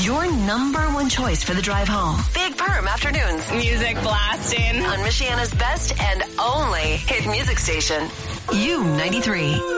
Your number one choice for the drive home. Big Perm Afternoons. Music blasting. On Michiana's best and only hit music station. U93.